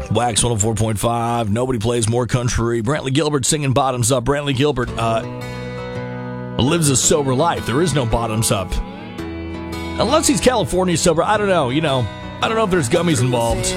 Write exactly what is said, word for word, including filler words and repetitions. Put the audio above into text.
Wax one oh four point five. Nobody plays more country. Brantley Gilbert singing Bottoms Up. Brantley Gilbert uh, lives a sober life. There is no bottoms up. Unless he's California sober. I don't know. You know, I don't know if there's gummies involved.